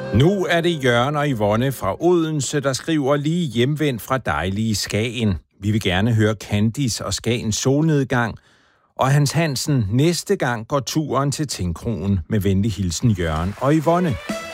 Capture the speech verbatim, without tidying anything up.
Nu er det Jørgen og Yvonne fra Odense, der skriver lige hjemvendt fra dejlige Skagen. Vi vil gerne høre Candice og Skagens solnedgang. Og Hans Hansen, næste gang går turen til Tingkrogen med venlig hilsen Jørgen og Yvonne.